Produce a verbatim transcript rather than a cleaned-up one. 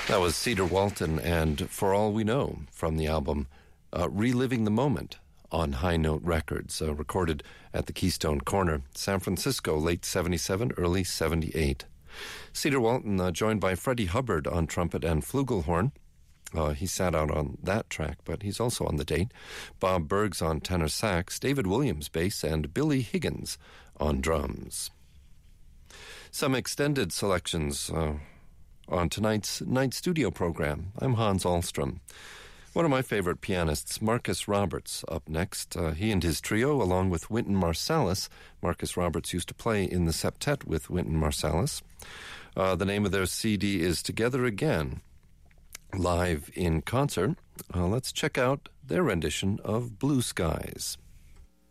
That was Cedar Walton and For All We Know from the album uh, Reliving the Moment on High Note Records, uh, recorded at the Keystone Corner, San Francisco, late seventy-seven, early seventy-eight. Cedar Walton uh, joined by Freddie Hubbard on trumpet and flugelhorn. Uh, he sat out on that track, but he's also on the date. Bob Bergs on tenor sax, David Williams bass, and Billy Higgins on drums. Some extended selections uh, on tonight's night studio program. I'm Hans Ahlstrom. One of my favorite pianists, Marcus Roberts, up next. Uh, he and his trio, along with Wynton Marsalis. Marcus Roberts used to play in the septet with Wynton Marsalis. Uh, the name of their C D is Together Again, live in concert. Uh, let's check out their rendition of Blue Skies.